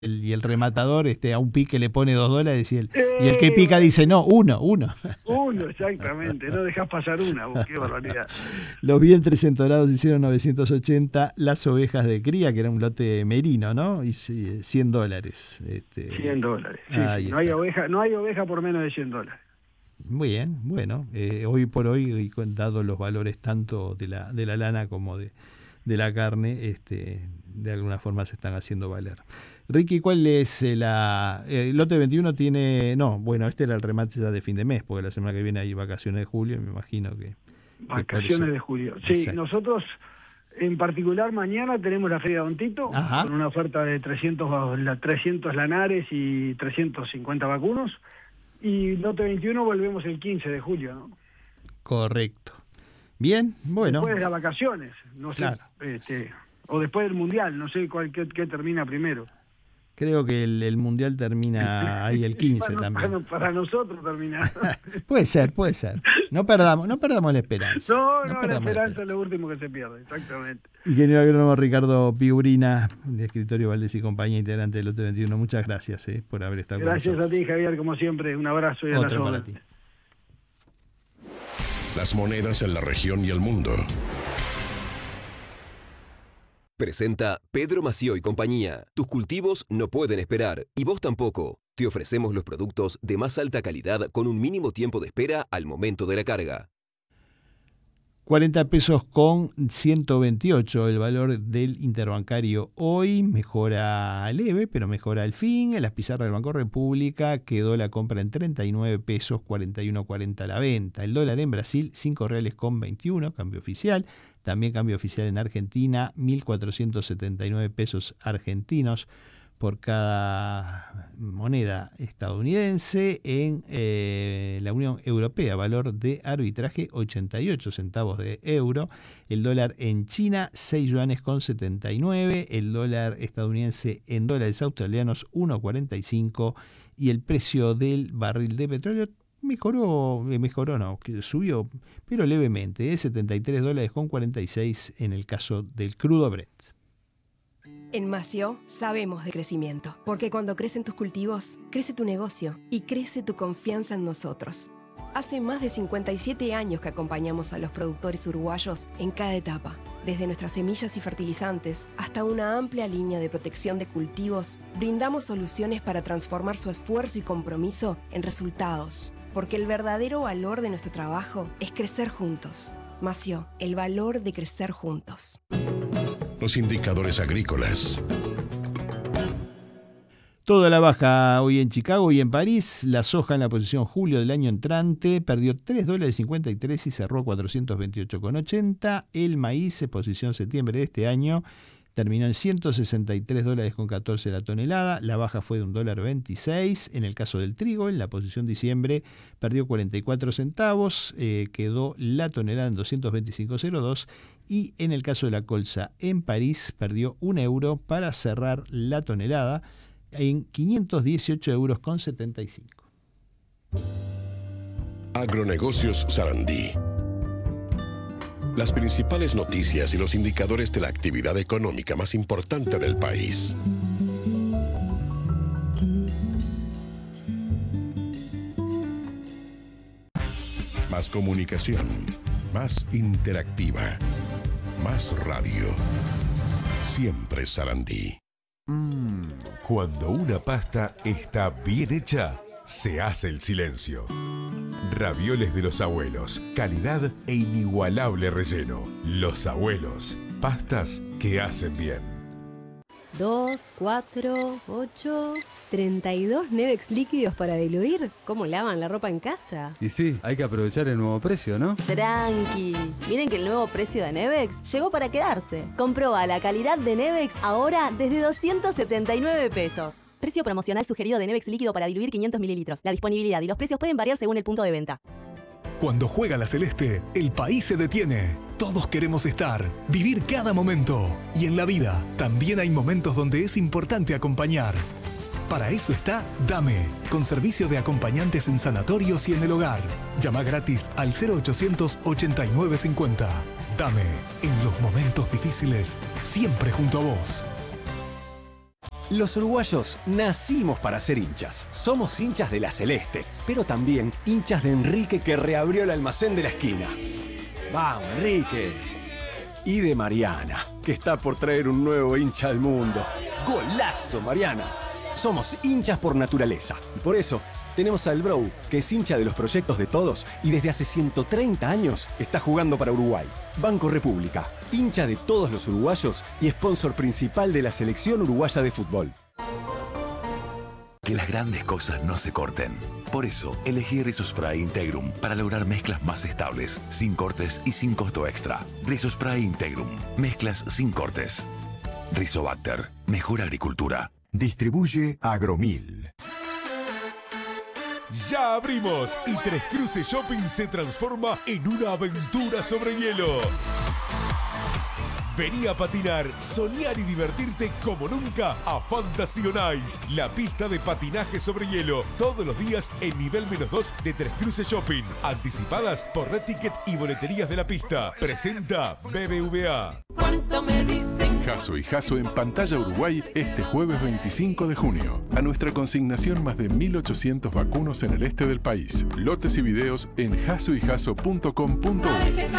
y el rematador a un pique le pone $2 y el que pica dice no, uno. Uno, exactamente, no dejás pasar una, qué barbaridad. Los vientres entonados hicieron 980, las ovejas de cría, que era un lote merino, ¿no? Y $100. $100, sí. No hay oveja por menos de $100. Muy bien, bueno, hoy por hoy, dado los valores tanto de la lana como de la carne, de alguna forma se están haciendo valer. Ricky, ¿cuál es el lote 21 tiene? No, bueno, este era el remate ya de fin de mes, porque la semana que viene hay vacaciones de julio, me imagino que... Vacaciones de julio, sí. Exacto. Nosotros, en particular, mañana tenemos la Feria Don Tito, con una oferta de 300 lanares y 350 vacunos, y lote 21 volvemos el 15 de julio, ¿no? Correcto. Bien, bueno. Después de las vacaciones, no sé, o después del Mundial, no sé qué termina primero. Creo que el Mundial termina ahí el 15 también. Para nosotros termina. Puede ser. No perdamos la esperanza. No, la esperanza es lo último que se pierde, exactamente. Ingeniero agrónomo Ricardo Piurina, de Escritorio Valdés y compañía, integrante del Lote 21, muchas gracias por haber estado con nosotros. Gracias a ti, Javier, como siempre, un abrazo y a Otro para ti. Las monedas en la región y el mundo. Presenta Pedro Mació y compañía. Tus cultivos no pueden esperar y vos tampoco. Te ofrecemos los productos de más alta calidad con un mínimo tiempo de espera al momento de la carga. 40 pesos con 128 el valor del interbancario hoy, mejora leve, pero mejora al fin. En las pizarras del Banco República quedó la compra en 39 pesos 41.40 la venta. El dólar en Brasil, 5 reales con 21, cambio oficial. También cambio oficial en Argentina, 1.479 pesos argentinos por cada moneda estadounidense. En la Unión Europea, valor de arbitraje 88 centavos de euro. El dólar en China, 6 yuanes con 79. El dólar estadounidense en dólares australianos, 1.45. Y el precio del barril de petróleo subió, pero levemente, $73 con 46 en el caso del crudo Brent. En Mació sabemos de crecimiento, porque cuando crecen tus cultivos, crece tu negocio y crece tu confianza en nosotros. Hace más de 57 años que acompañamos a los productores uruguayos en cada etapa, desde nuestras semillas y fertilizantes hasta una amplia línea de protección de cultivos, brindamos soluciones para transformar su esfuerzo y compromiso en resultados, porque el verdadero valor de nuestro trabajo es crecer juntos. Mació, el valor de crecer juntos. Los indicadores agrícolas. Toda la baja hoy en Chicago y en París. La soja en la posición julio del año entrante perdió $3.53 y cerró 428,80. El maíz en posición septiembre de este año terminó en $163,14 la tonelada. La baja fue de $1.26. En el caso del trigo, en la posición diciembre perdió 44 centavos. Quedó la tonelada en 225,02. Y en el caso de la colza en París perdió €1 para cerrar la tonelada en 518,75 €. Agronegocios Sarandí. Las principales noticias y los indicadores de la actividad económica más importante del país. Más comunicación, más interactiva, más radio. Siempre Sarandí. Cuando una pasta está bien hecha, se hace el silencio. Ravioles de los abuelos, calidad e inigualable relleno. Los abuelos, pastas que hacen bien. 2, 4, 8, 32 Nevex líquidos para diluir. ¿Cómo lavan la ropa en casa? Y sí, hay que aprovechar el nuevo precio, ¿no? Tranqui. Miren que el nuevo precio de Nevex llegó para quedarse. Comproba la calidad de Nevex ahora desde 279 pesos. Precio promocional sugerido de Nevex líquido para diluir 500 mililitros. La disponibilidad y los precios pueden variar según el punto de venta. Cuando juega la Celeste, el país se detiene. Todos queremos estar, vivir cada momento. Y en la vida, también hay momentos donde es importante acompañar. Para eso está Dame, con servicio de acompañantes en sanatorios y en el hogar. Llama gratis al 0800 8950. Dame, en los momentos difíciles, siempre junto a vos. Los uruguayos nacimos para ser hinchas. Somos hinchas de la Celeste, pero también hinchas de Enrique, que reabrió el almacén de la esquina. ¡Vamos, Enrique! Y de Mariana, que está por traer un nuevo hincha al mundo. ¡Golazo, Mariana! Somos hinchas por naturaleza y por eso tenemos al Bro, que es hincha de los proyectos de todos y desde hace 130 años está jugando para Uruguay. Banco República, hincha de todos los uruguayos y sponsor principal de la selección uruguaya de fútbol. Que las grandes cosas no se corten. Por eso, elegí Rizospray Integrum para lograr mezclas más estables, sin cortes y sin costo extra. Rizospray Integrum, mezclas sin cortes. Rizobacter, mejor agricultura. Distribuye Agromil. Ya abrimos y Tres Cruces Shopping se transforma en una aventura sobre hielo. Vení a patinar, soñar y divertirte como nunca a Fantasy on Ice, la pista de patinaje sobre hielo. Todos los días en nivel -2 de Tres Cruces Shopping. Anticipadas por Red Ticket y boleterías de la pista. Presenta BBVA. ¿Cuánto me dicen? Jaso y Jaso en Pantalla Uruguay este jueves 25 de junio. A nuestra consignación más de 1.800 vacunos en el este del país. Lotes y videos en jasoyjaso.com.uy.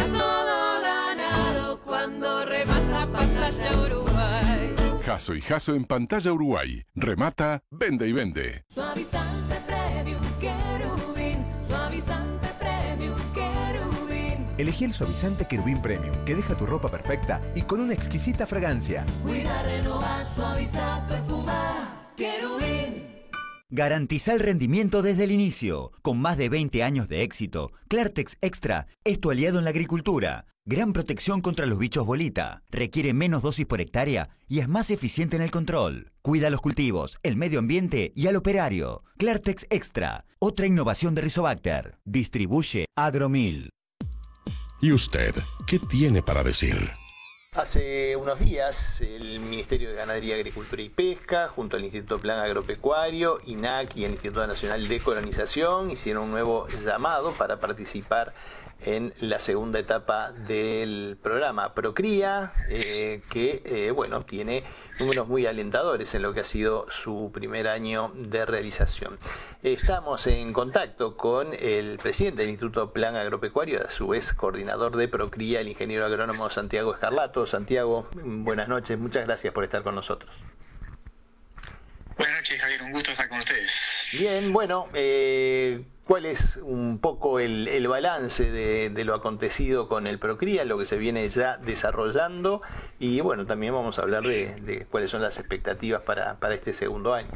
Cuando remata Pantalla Uruguay. Jaso y Jaso en Pantalla Uruguay. Remata, vende y vende. Suavizante Premium Querubín. Suavizante Premium Querubín. Elegí el suavizante Querubín Premium, que deja tu ropa perfecta y con una exquisita fragancia. Cuida, renovar, suavizar, perfumar. Querubín. Garantiza el rendimiento desde el inicio. Con más de 20 años de éxito, Clartex Extra es tu aliado en la agricultura. Gran protección contra los bichos bolita, requiere menos dosis por hectárea y es más eficiente en el control. Cuida los cultivos, el medio ambiente y al operario. Clartex Extra, otra innovación de Rizobacter. Distribuye Agromil. ¿Y usted qué tiene para decir? Hace unos días el Ministerio de Ganadería, Agricultura y Pesca, junto al Instituto Plan Agropecuario, INAC y el Instituto Nacional de Colonización, hicieron un nuevo llamado para participar en la segunda etapa del programa Procría, que tiene números muy alentadores en lo que ha sido su primer año de realización. Estamos en contacto con el presidente del Instituto Plan Agropecuario, a su vez coordinador de Procría, el ingeniero agrónomo Santiago Escarlato. Santiago, buenas noches, muchas gracias por estar con nosotros. Buenas noches, Javier, un gusto estar con ustedes. Bien, bueno, ¿cuál es un poco el balance de lo acontecido con el Procría, lo que se viene ya desarrollando? Y bueno, también vamos a hablar de cuáles son las expectativas para este segundo año.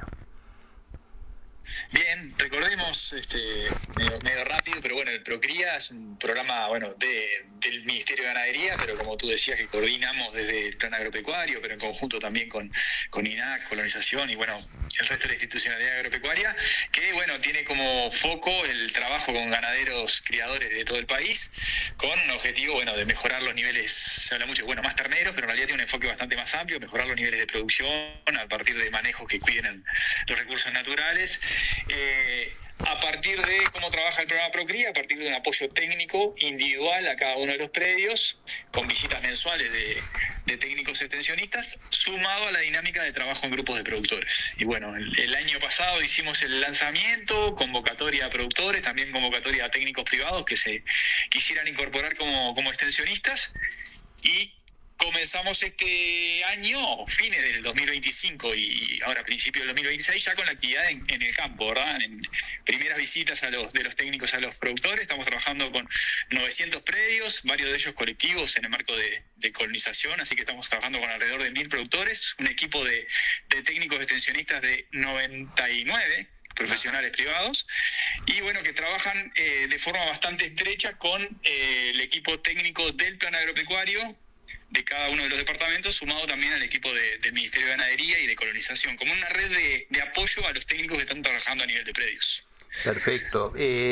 Bien, recordemos medio rápido, pero bueno, el Procría es un programa del Ministerio de Ganadería, pero como tú decías, que coordinamos desde el Plan Agropecuario, pero en conjunto también con INAC, Colonización y el resto de la institucionalidad agropecuaria, que tiene como foco el trabajo con ganaderos criadores de todo el país, con un objetivo de mejorar los niveles, se habla mucho más terneros, pero en realidad tiene un enfoque bastante más amplio, mejorar los niveles de producción a partir de manejos que cuiden los recursos naturales. A partir de cómo trabaja el programa Procría, a partir de un apoyo técnico individual a cada uno de los predios, con visitas mensuales de técnicos extensionistas, sumado a la dinámica de trabajo en grupos de productores. Y el año pasado hicimos el lanzamiento, convocatoria a productores, también convocatoria a técnicos privados que se quisieran incorporar como extensionistas, y comenzamos este año, fines del 2025 y ahora principios del 2026, ya con la actividad en el campo, ¿verdad? En primeras visitas de los técnicos a los productores. Estamos trabajando con 900 predios, varios de ellos colectivos en el marco de colonización, así que estamos trabajando con alrededor de 1.000 productores, un equipo de técnicos extensionistas de 99 profesionales privados, y que trabajan de forma bastante estrecha con el equipo técnico del Plan Agropecuario de cada uno de los departamentos, sumado también al equipo del Ministerio de Ganadería y de Colonización, como una red de apoyo a los técnicos que están trabajando a nivel de predios. Perfecto.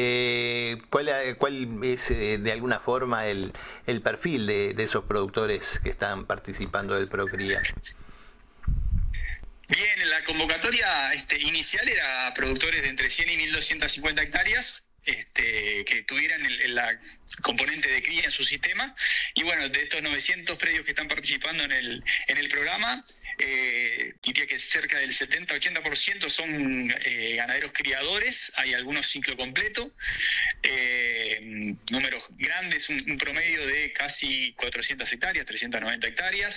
¿Cuál es de alguna forma el perfil de esos productores que están participando del Procría? Bien, la convocatoria inicial era productores de entre 100 y 1.250 hectáreas, que tuvieran la componente de cría en su sistema, y de estos 900 predios que están participando en el programa, diría que cerca del 70-80% son ganaderos criadores, hay algunos ciclo completo, números grandes, un promedio de casi 400 hectáreas, 390 hectáreas,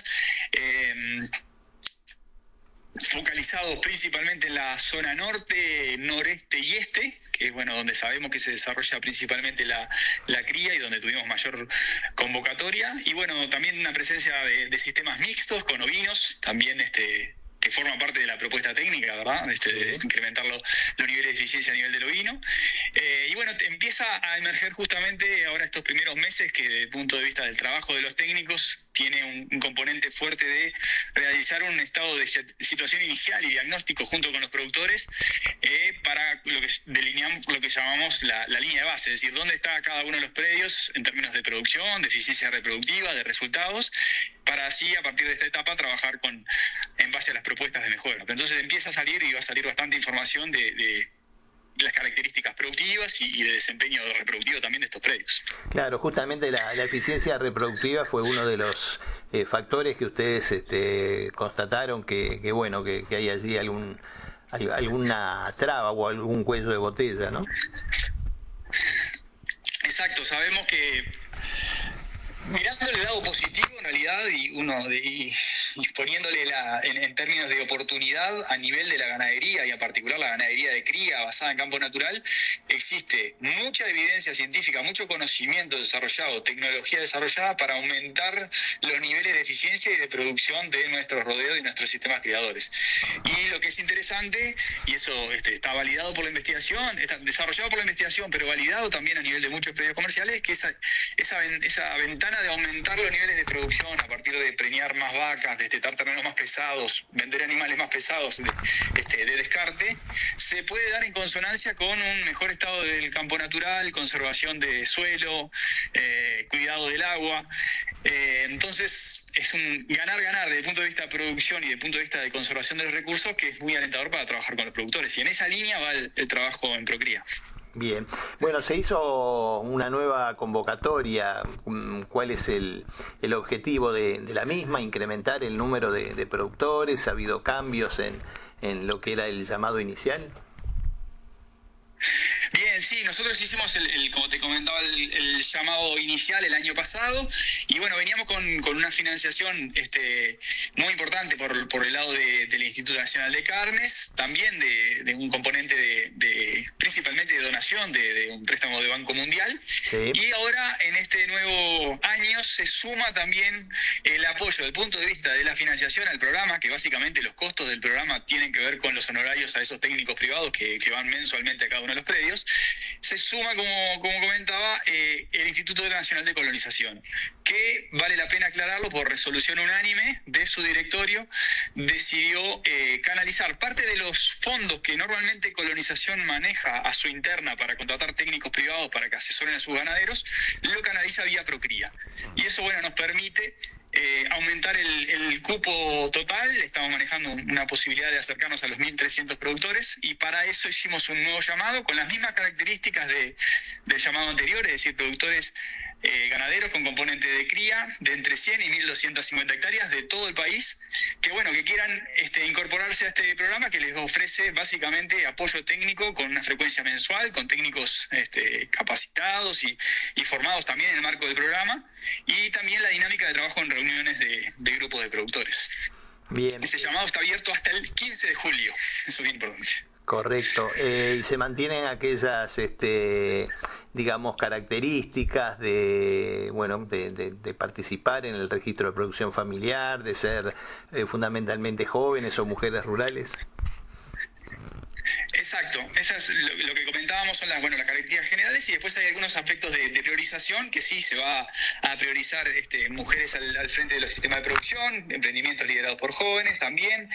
focalizados principalmente en la zona norte, noreste y este, que es donde sabemos que se desarrolla principalmente la cría y donde tuvimos mayor convocatoria, y también una presencia de sistemas mixtos con ovinos, también que forma parte de la propuesta técnica, ¿verdad? De incrementar los niveles de eficiencia a nivel del ovino. Empieza a emerger justamente ahora estos primeros meses que desde el punto de vista del trabajo de los técnicos tiene un componente fuerte de realizar un estado de situación inicial y diagnóstico junto con los productores para lo que delineamos, lo que llamamos la línea de base, es decir, dónde está cada uno de los predios en términos de producción, de eficiencia reproductiva, de resultados, para así a partir de esta etapa trabajar en base a las propuestas de mejora. Entonces empieza a salir y va a salir bastante información de las características productivas y de desempeño reproductivo también de estos predios. Claro, justamente la eficiencia reproductiva fue uno de los factores que ustedes constataron que hay allí alguna traba o algún cuello de botella, ¿no? Exacto, sabemos que mirando el lado positivo en realidad y poniéndole en términos de oportunidad a nivel de la ganadería y en particular la ganadería de cría basada en campo natural, existe mucha evidencia científica, mucho conocimiento desarrollado, tecnología desarrollada para aumentar los niveles de eficiencia y de producción de nuestros rodeos y nuestros sistemas criadores. Y lo que es interesante, y eso está validado por la investigación, está desarrollado por la investigación, pero validado también a nivel de muchos predios comerciales, que esa ventana de aumentar los niveles de producción a partir de preñar más vacas, destetar terrenos más pesados, vender animales más pesados de descarte, se puede dar en consonancia con un mejor estado del campo natural, conservación de suelo, cuidado del agua. Entonces es un ganar-ganar desde el punto de vista de producción y desde el punto de vista de conservación de los recursos, que es muy alentador para trabajar con los productores. Y en esa línea va el trabajo en Procría. Bien, bueno, se hizo una nueva convocatoria. ¿Cuál es el objetivo de la misma? ¿Incrementar el número de productores? ¿Ha habido cambios en lo que era el llamado inicial? Bien, sí, nosotros hicimos como te comentaba, el llamado inicial el año pasado y veníamos con una financiación muy importante por el lado del Instituto Nacional de Carnes, también de un componente principalmente de donación de un préstamo de Banco Mundial, sí. Y ahora en este nuevo año se suma también el apoyo desde el punto de vista de la financiación al programa, que básicamente los costos del programa tienen que ver con los honorarios a esos técnicos privados que van mensualmente a cada uno de los predios. Se suma, como comentaba, el Instituto Nacional de Colonización, que vale la pena aclararlo, por resolución unánime de su directorio, decidió canalizar parte de los fondos que normalmente Colonización maneja a su interna para contratar técnicos privados para que asesoren a sus ganaderos, lo canaliza vía Procría. Y eso nos permite aumentar el cupo total. Estamos manejando una posibilidad de acercarnos a los 1.300 productores y para eso hicimos un nuevo llamado con las mismas características del llamado anterior, es decir, productores ganaderos con componente de cría de entre 100 y 1.250 hectáreas de todo el país, que quieran incorporarse a este programa que les ofrece básicamente apoyo técnico con una frecuencia mensual, con técnicos capacitados y formados también en el marco del programa, y también la dinámica de trabajo en reuniones de grupos de productores. Bien. Ese llamado está abierto hasta el 15 de julio, eso es bien importante. Correcto. ¿Y se mantienen aquellas características de participar en el registro de producción familiar, de ser fundamentalmente jóvenes o mujeres rurales? Exacto, esas lo que comentábamos son las características generales, y después hay algunos aspectos de priorización que sí se va a priorizar mujeres al frente de los sistemas de producción, emprendimientos liderados por jóvenes también,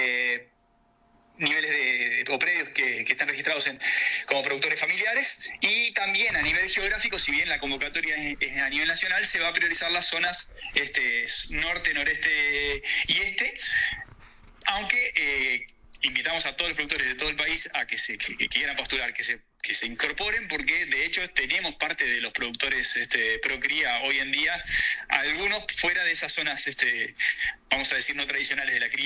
niveles o predios que están registrados como productores familiares, y también a nivel geográfico, si bien la convocatoria es a nivel nacional, se va a priorizar las zonas norte, noreste y este, aunque invitamos a todos los productores de todo el país a que quieran postular, que se incorporen, porque de hecho tenemos parte de los productores Procría hoy en día, algunos fuera de esas zonas, vamos a decir, no tradicionales de la cría.